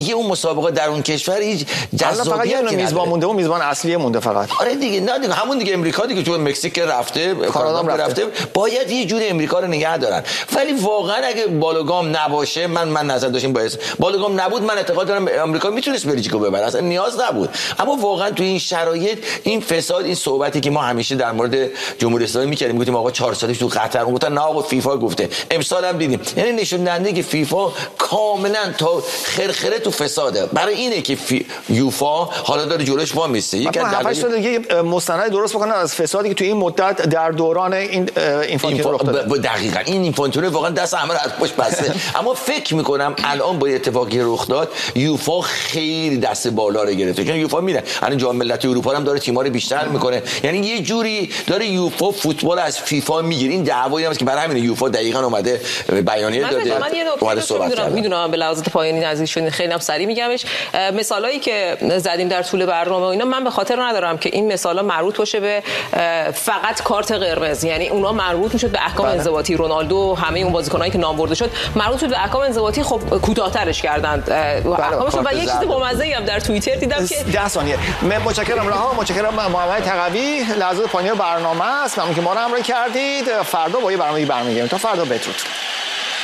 یه اون مسابقه در اون کشور هیچ جذابیتی نداره. میزبان مونده و میزبان اصلی مونده فقط. آره دیگه، نه دیگه همون دیگه امریکا دیگه، تو مکزیک رفته، کانادا رفته، باید یه جوری امریکا رو نگه دارن. ولی واقعا اگه بالوگام نباشه، من نظر داشتم باعث بالوگام نبود، من اعتقاد دارم امریکا میتونست بلژیکو ببره، اصلا نیاز نبود. اما واقعا تو این شرایط این فساد، این صحبتی که ما همیشه در مورد جمهوری اسلامی می‌کردیم، گفتیم آقا 4 سالش تو قطر، اون گفتن نه آقا فیفا گفته، امسال هم دیدیم. یعنی نشون دهنده که فیفا کاملا تا خرخره تو فساده. برای اینه که یوفا حالا داره جلوش وا میسته. یک از 8 سال دیگه مستند درست بکنن از فسادی که تو این مدت در دوران این اینفانتینو رخ داده. دقیقاً این اینفانتینو واقعا دست همه رو از پشت بسته. اما فکر می‌کنم الان با اتفاقی رخ داد یوفا خیلی دست بالا رو گرفته، چون یوفا میره الان جام ملت‌های اروپا هم داره تیم‌ها رو بیشتر میکنه. یعنی یه جوری داره یوفا فوتبال از فیفا میگیره. این دعوایی هم که برای همین یوفا دقیقاً اومده بیانیه داده، اومده صحبت کرده. میدونم به لحاظ پایانی نزدیک شدین، خیلی هم سریع میگمش. مثالایی که زدیم در طول برنامه و اینا، من به خاطر ندارم که این مثالا مربوط باشه به فقط کارت قرمز. یعنی اونا مربوط میشد به احکام انضباطی. رونالدو، همه اون بازیکنایی که نام برده شد مربوط شد به احکام انضباطی. خب کوتاه‌ترش کردند احکامش. و یه چیز بامزه‌ای هم در توییتر دیدم که 10 ثانیه. متشکرم رها، متشکرم محمد تقوی. لحظات پایانی برنامه است. ممنون که ما رو همراهی کردید. فردا با یه برنامه برمیگردیم. تا فردا بدرود.